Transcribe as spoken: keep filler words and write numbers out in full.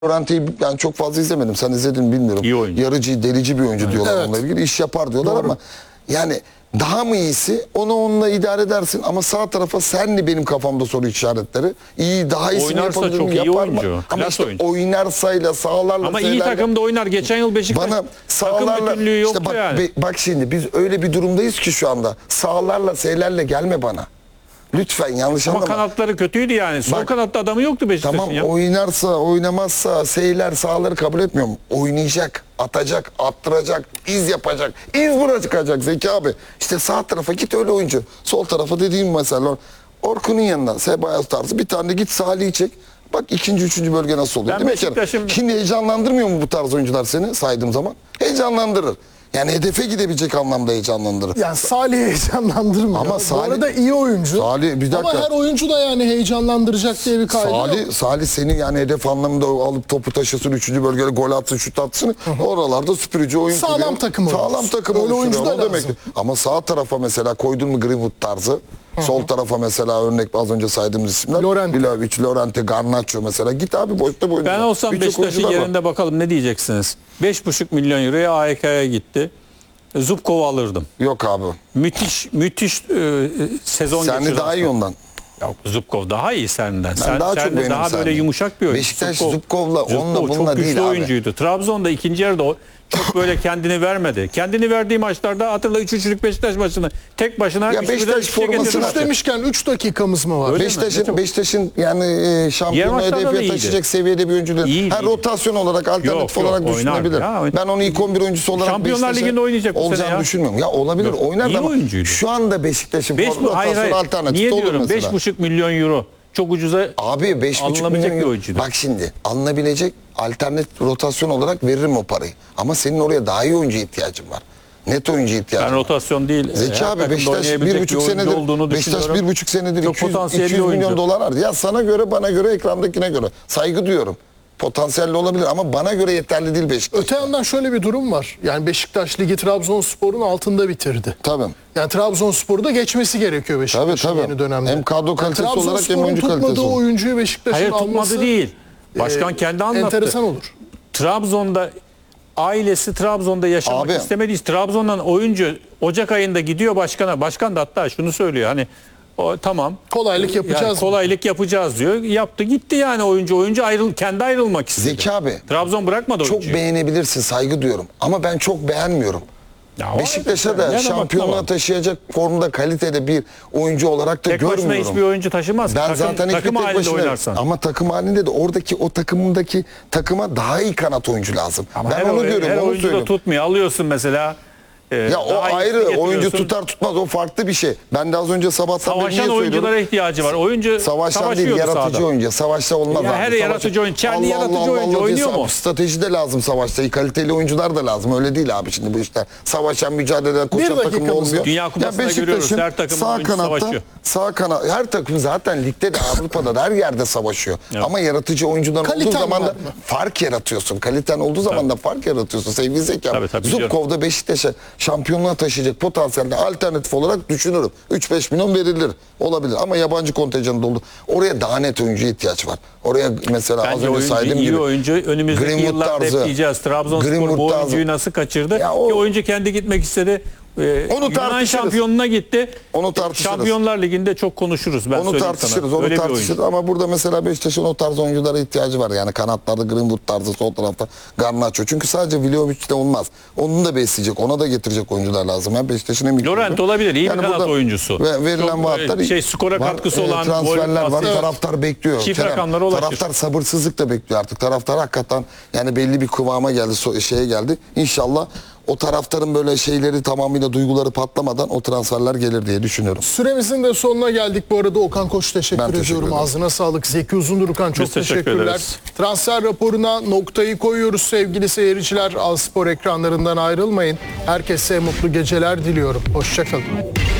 Laurenti'yi ben çok fazla izlemedim. Sen izledin mi bilmiyorum. İyi oyuncu. Yarıcı, delici bir oyuncu diyorlar Evet. onunla ilgili. İş yapar diyorlar. Doğru. Ama yani daha mı iyisi? Onu onunla idare edersin ama sağ tarafa senli benim kafamda soru işaretleri. İyi, daha iyisini Oynarsa yapabilir çok mi? iyi Yapar mı? oyuncu. Ama Klas işte oyuncu. oynarsayla, sağlarla, Ama iyi şeylerle- takımda oynar. Geçen yıl Beşiktaş bana takım sağlarla bütünlüğü yoktu işte bak, yani. be- bak şimdi biz öyle bir durumdayız ki şu anda. Sağlarla, şeylerle gelme bana. Lütfen yanlış Ama anlama. kanatları kötüydü yani. Sol Bak, kanatta adamı yoktu Beşiktaş'ın Tamam ya. oynarsa, oynamazsa, seyler, sağları kabul etmiyorum. Oynayacak, atacak, attıracak, iz yapacak, iz bırakacak Zeki abi. İşte sağ tarafa git öyle oyuncu. Sol tarafa dediğim mesela Orkun'un yanına Sebayaz tarzı bir tane de git Salih'i çek. Bak ikinci, üçüncü bölge nasıl oluyor? Ben Değil mi? Beşiktaş'ın- Şimdi heyecanlandırmıyor mu bu tarz oyuncular seni saydığım zaman? Heyecanlandırır. Yani hedefe gidebilecek anlamda heyecanlandırır. Yani Salih heyecanlandırmıyor. Ama Bu Salih- arada iyi oyuncu. Salih, bir dakika. Ama her oyuncu da yani heyecanlandıracak diye bir kaydı Salih, yok. Salih senin yani hedef anlamında alıp topu taşısın, üçüncü bölgede gol atsın, şut atsın. Oralarda süpürücü oyun Sağlam kuruyor. takım Sağlam oyuncusu. takım Öyle oyuncu oluşturuyor. da O demek. lazım. Ama sağ tarafa mesela koydun mu Greenwood tarzı. Sol tarafa mesela örnek az önce saydığımız isimler. Lorente. Vlahovic, Lorente, Garnacho mesela. Git abi boşta bu oyuncular. Ben olsam Birçok Beşiktaş'ın oyuncular var. yerinde bakalım ne diyeceksiniz. beş buçuk milyon euroya A E K'ya gitti. Zubkov'u alırdım. Yok abi. Müthiş müthiş e, sezon Sen de geçirdi daha iyi aslında. ondan. Yok, Zubkov daha iyi senden. Ben Sen, daha çok sen de beğenirim daha böyle senden. yumuşak bir oyuncu. Beşiktaş Zubkov- Zubkov'la, onunla, Zubkov bununla çok güçlü değil abi. oyuncuydu. Trabzon'da ikinci yarıda o çok böyle kendini vermedi. Kendini verdiği maçlarda hatırla üç üçlük Beşiktaş maçını tek başına Ya üç birden Beşiktaş üç şey formasına- getirdi Üç maçı. demişken üç dakikamız mı var? Öyle mi? Ne Beşiktaş'ın çok- Beşiktaş'ın yani e, şampiyonu maçlarda da hedefine iyiydi. taşıyacak seviyede bir oyuncu değil. İyiydi, Ha, iyiydi. rotasyon olarak, alternatif Yok, yok, olarak oynar düşünebilir. ya. Ben onu ilk on bir oyuncusu olarak Şampiyonlar Beşiktaş'a Ligi'nde oynayacak bu sene olacağını ya. düşünmüyorum. Ya olabilir, Yok, oynar iyi ama oyuncuydu. şu anda Beşiktaş'ın Beş, rotasyonu hayır hayır. alternatif Niye olur diyorum? mesela. beş buçuk milyon euro. Çok ucuza Abi beş buçuk alınabilecek milyon bir euro. oyuncuydu. Bak şimdi alınabilecek alternatif rotasyon olarak veririm o parayı. Ama senin oraya daha iyi oyuncu ihtiyacın var. Net oyuncu ihtiyacın Ben var. rotasyon değil. Zeki her abi takımda Beşiktaş oynayabilecek bir buçuk oyuncu senedir olduğunu Beşiktaş düşünüyorum. bir buçuk senedir Çok iki yüz, potansiyelli iki yüz milyon oyuncu. dolar var. Ya sana göre bana göre ekrandakine göre saygı duyuyorum. Potansiyelli olabilir ama bana göre yeterli değil Beşiktaş. Öte yandan şöyle bir durum var. Yani Beşiktaş Ligi Trabzonspor'un altında bitirdi. Tabii. Yani Trabzonspor'u da geçmesi gerekiyor Beşiktaş'ın Tabii, tabii. yeni dönemde. Hem kadro kalitesi yani olarak hem Trabzonspor'un oyuncu kalitesi tutmadığı olarak. oyuncuyu Beşiktaş'ın Hayır alması tutmadı değil. Başkan e, kendi anlattı. enteresan olur. Trabzon'da ailesi Trabzon'da yaşamak Abi. istemediği için Trabzon'dan oyuncu Ocak ayında gidiyor başkana. Başkan da hatta şunu söylüyor hani o, tamam. Kolaylık yapacağız Yani mı? kolaylık yapacağız diyor. Yaptı gitti yani oyuncu. Oyuncu ayrıl kendi ayrılmak istedi. Zeki abi Trabzon bırakmadı çok oyuncuyu. beğenebilirsin, saygı duyuyorum ama ben çok beğenmiyorum. Ya o Beşiktaş'a ayrı. da Nerede şampiyonluğa baklava? taşıyacak formda, kalitede bir oyuncu olarak da Tek başına görmüyorum. hiçbir oyuncu taşımaz. Ben takım, zaten hiçbir takım tek halinde başına oynarsan. ama takım halinde de oradaki o takımındaki takıma daha iyi kanat oyuncu lazım. Ama ben her, onu oy- diyorum, her onu oyuncu da söylüyorum. tutmuyor. Alıyorsun mesela. e, Ya o daha iyisini ayrı, oyuncu getiriyorsun. tutar tutmaz o farklı bir şey. Ben de az önce sabahtan beri niye Savaşan söylüyorum? oyunculara ihtiyacı var. Oyuncu Savaştan değil, savaşıyordu yaratıcı sahada. oyuncu. Savaşta olmaz Ya abi. her Savaş- yaratıcı oyuncu. Kendi Allah yaratıcı Allah oyuncu Allah oynuyor diye mu? Strateji de lazım savaşta. Kaliteli oyuncular da lazım. Öyle değil abi şimdi bu işler. Savaşan, mücadele eden, koşan dakikamız takımla olmuyor. var. Dünya Kupası'nda Beşiktaş'ın görüyoruz. Her takımın sağ oyuncusu kanatta, savaşıyor. sağ kanat, her takım zaten ligde de Avrupa'da da her yerde savaşıyor. Evet. Ama yaratıcı oyuncuların olduğu Kaliten zaman var da mı? fark yaratıyorsun. Kaliten olduğu zaman da fark yaratıyorsun. Sevgili Zeki abi. Tabii, tabii, biliyorum. Zubkov'da Beşiktaş'a şampiyonluğa taşıyacak potansiyelde alternatif olarak düşünürüm. üç beş milyon verilir. Olabilir ama yabancı kontenjanı doldu. Oraya daha net oyuncuya ihtiyaç var. Oraya mesela az Bence önce oyuncu, saydığım iyi gibi oyuncu. Önümüzdeki Greenwood yıllarda hep tarzı, diyeceğiz. Trabzonspor Greenwood bu tarzı. oyuncuyu nasıl kaçırdı? Ya o- Ki oyuncu kendi gitmek istedi. Ee, Onu Yunan tartışırız. şampiyonuna gitti. Onu tartışırız. Şampiyonlar Ligi'nde çok konuşuruz. Ben Onu söyleyeyim tartışırız, sana. onu Öyle bir tartışırız oyuncu. ama burada mesela Beşiktaş'ın o tarz oyunculara ihtiyacı var. Yani kanatlarda Greenwood tarzı, sol tarafta Garnacho. Çünkü sadece Vlahovic'de olmaz. Onu da besleyecek, ona da getirecek oyuncular lazım. Yani Beşiktaş'ın en büyük Laurent oyuncu. olabilir, iyi bir kanat burada oyuncusu. Ve verilen Çok, vaatler şey, skora var, katkısı olan, transferler gol, var. asist. Taraftar bekliyor. Çift Kerem, rakamlara ulaşır. taraftar sabırsızlıkla bekliyor artık. Taraftar hakikaten yani belli bir kıvama geldi, so- şeye geldi. İnşallah o taraftarın böyle şeyleri tamamıyla duyguları patlamadan o transferler gelir diye düşünüyorum. Süremizin de sonuna geldik bu arada. Okan Koç teşekkür Ben teşekkür ediyorum. ederim. Ağzına sağlık. Zeki Uzundurkan çok Biz teşekkür teşekkürler. ederiz. Transfer raporuna noktayı koyuyoruz sevgili seyirciler. Al Spor ekranlarından ayrılmayın. Herkese mutlu geceler diliyorum. Hoşçakalın.